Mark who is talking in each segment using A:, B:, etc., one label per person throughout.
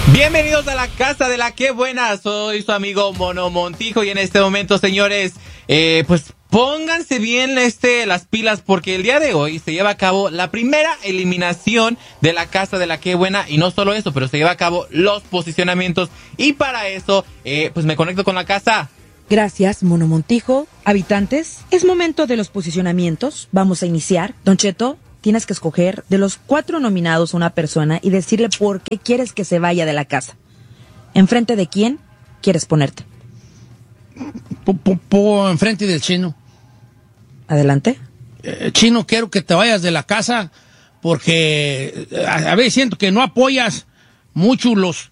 A: Bienvenidos a la casa de la que buena, soy su amigo Mono Montijo y en este momento, señores, pues pónganse bien las pilas porque el día de hoy se lleva a cabo la primera eliminación de la casa de la que buena y no solo eso, pero se lleva a cabo los posicionamientos y para eso, pues me conecto con la casa.
B: Gracias, Mono Montijo. Habitantes, es momento de los posicionamientos. Vamos a iniciar. Don Cheto, tienes que escoger de los 4 nominados a una persona y decirle por qué quieres que se vaya de la casa. ¿Enfrente de quién quieres ponerte?
C: Enfrente del Chino.
B: Adelante.
C: Chino, quiero que te vayas de la casa porque a veces siento que no apoyas mucho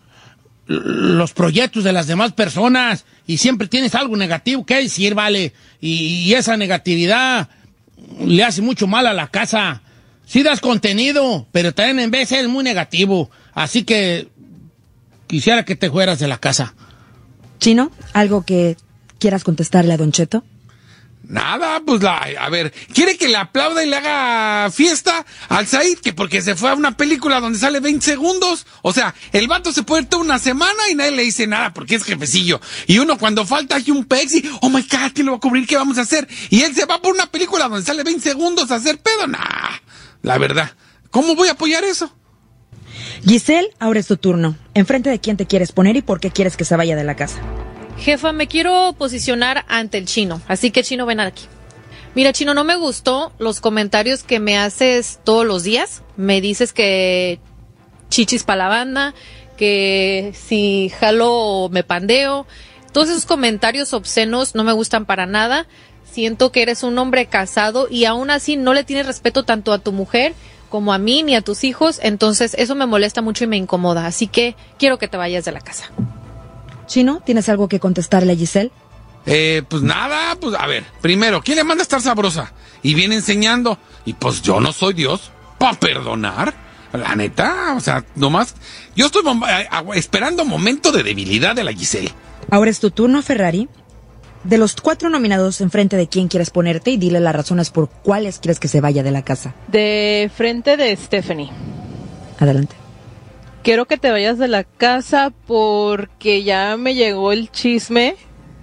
C: los proyectos de las demás personas y siempre tienes algo negativo que decir, vale, y esa negatividad le hace mucho mal a la casa. Sí das contenido, pero también en vez es muy negativo, así que quisiera que te fueras de la casa.
B: Chino, ¿algo que quieras contestarle a Don Cheto?
D: Nada, pues a ver, quiere que le aplauda y le haga fiesta al Said, que porque se fue a una película donde sale 20 segundos. O sea, el vato se puede ir toda una semana y nadie le dice nada porque es jefecillo. Y uno cuando falta hay un pex y, oh my God, ¿quién lo va a cubrir? ¿Qué vamos a hacer? Y él se va por una película donde sale 20 segundos a hacer pedo. Nah, la verdad, ¿cómo voy a apoyar eso?
B: Giselle, ahora es tu turno. ¿Enfrente de quién te quieres poner y por qué quieres que se vaya de la casa?
E: Jefa, me quiero posicionar ante el Chino, así que Chino, ven aquí. Mira, Chino, no me gustó los comentarios que me haces todos los días. Me dices que chichis pa' la banda, que si jalo o me pandeo. Todos esos comentarios obscenos no me gustan para nada. Siento que eres un hombre casado y aún así no le tienes respeto tanto a tu mujer como a mí ni a tus hijos. Entonces eso me molesta mucho y me incomoda. Así que quiero que te vayas de la casa.
B: Chino, ¿tienes algo que contestarle a Giselle?
D: Pues nada, pues a ver, primero, ¿quién le manda a estar sabrosa? Y viene enseñando, y pues yo no soy Dios, para perdonar, la neta, o sea, nomás, yo estoy esperando momento de debilidad de la Giselle.
B: Ahora es tu turno, Ferrari. De los 4 nominados, ¿enfrente de quién quieres ponerte? Y dile las razones por cuáles quieres que se vaya de la casa.
F: De frente de Stephanie.
B: Adelante.
F: Quiero que te vayas de la casa porque ya me llegó el chisme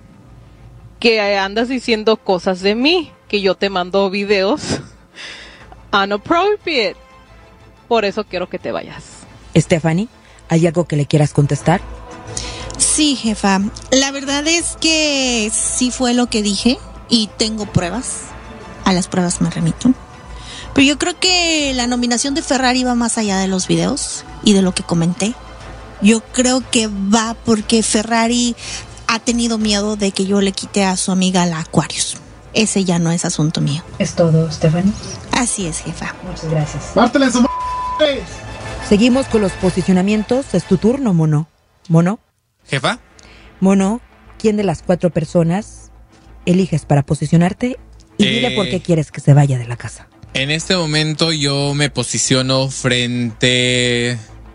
F: que andas diciendo cosas de mí, que yo te mando videos inappropriate. Por eso quiero que te vayas.
B: Stephanie, ¿hay algo que le quieras contestar?
G: Sí, jefa. La verdad es que sí fue lo que dije y tengo pruebas. A las pruebas me remito. Pero yo creo que la nominación de Ferrari va más allá de los videos y de lo que comenté. Yo creo que va porque Ferrari ha tenido miedo de que yo le quite a su amiga la Aquarius. Ese ya no es asunto mío.
B: ¿Es todo, Stephanie?
G: Así es, jefa.
B: Muchas gracias.
D: ¡Pártela en su
B: Seguimos con los posicionamientos. Es tu turno, Mono. ¿Mono?
A: ¿Jefa?
B: Mono, ¿quién de las 4 personas eliges para posicionarte? Y dile por qué quieres que se vaya de la casa.
A: En este momento yo me posiciono frente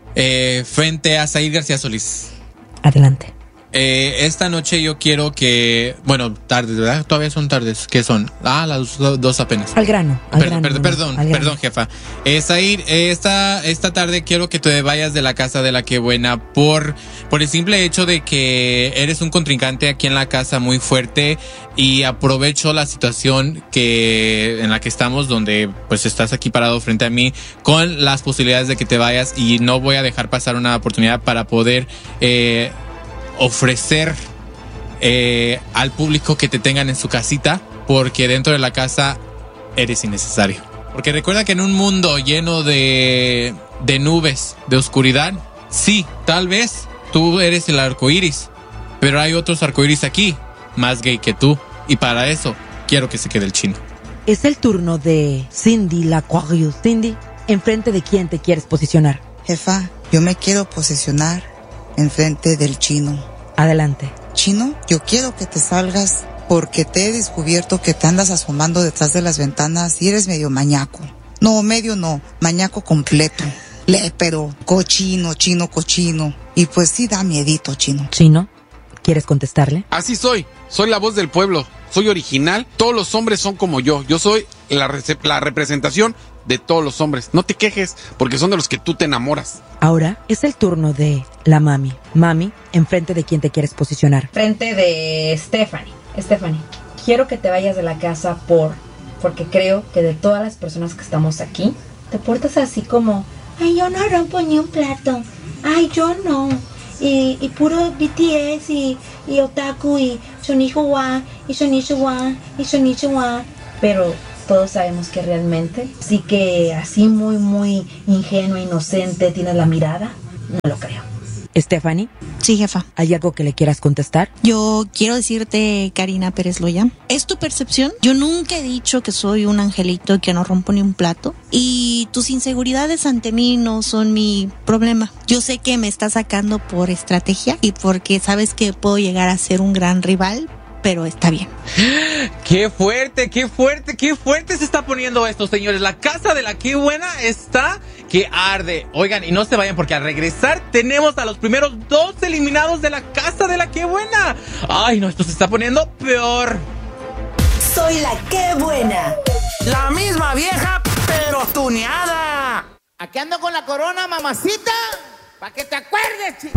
A: a Said García Solís.
B: Adelante.
A: Esta noche yo quiero que... Bueno, tardes, ¿verdad? Todavía son tardes. ¿Qué son? Las 2 apenas.
B: Al grano.
A: Perdón, jefa. Said, esta tarde quiero que te vayas de la casa de la que buena por el simple hecho de que eres un contrincante aquí en la casa muy fuerte y aprovecho la situación en la que estamos, donde pues estás aquí parado frente a mí con las posibilidades de que te vayas y no voy a dejar pasar una oportunidad para poder... ofrecer al público que te tengan en su casita, porque dentro de la casa eres innecesario. Porque recuerda que en un mundo lleno de nubes, de oscuridad, sí, tal vez tú eres el arcoíris, pero hay otros arcoíris aquí, más gay que tú, y para eso quiero que se quede el Chino.
B: Es el turno de Cindy la Aquarius. Cindy, ¿enfrente de quién te quieres posicionar?
H: Jefa, yo me quiero posicionar enfrente del Chino.
B: Adelante.
H: Chino, yo quiero que te salgas porque te he descubierto que te andas asomando detrás de las ventanas y eres medio mañaco. No, medio no, mañaco completo. Lépero, cochino. Y pues sí da miedito, Chino.
B: Chino, ¿quieres contestarle?
D: Así soy la voz del pueblo, soy original, todos los hombres son como yo soy la representación de todos los hombres. No te quejes, porque son de los que tú te enamoras.
B: Ahora es el turno de la mami. Mami, enfrente de quién te quieres posicionar. Frente de Stephanie. Stephanie, quiero que te vayas de la casa porque creo que de todas las personas que estamos aquí, te portas así como, ay, yo no rompo ni un plato, ay, yo no, y puro BTS y otaku y Sonichiwa y Sonichiwa y Sonichiwa, pero todos sabemos que realmente, sí que así muy, muy ingenua, inocente, tienes la mirada, no lo creo. Stephanie.
G: Sí, jefa.
B: ¿Hay algo que le quieras contestar?
G: Yo quiero decirte, Karina Pérez Loya, ¿es tu percepción? Yo nunca he dicho que soy un angelito y que no rompo ni un plato. Y tus inseguridades ante mí no son mi problema. Yo sé que me estás sacando por estrategia y porque sabes que puedo llegar a ser un gran rival, pero está bien.
A: Qué fuerte, qué fuerte, qué fuerte se está poniendo esto, señores. La casa de la Qué Buena está que arde. Oigan, y no se vayan porque al regresar tenemos a los primeros 2 eliminados de la casa de la Qué Buena. Ay, no, esto se está poniendo peor.
I: Soy la Qué Buena.
J: La misma vieja, pero tuneada.
K: Aquí ando con la corona, mamacita, para que te acuerdes,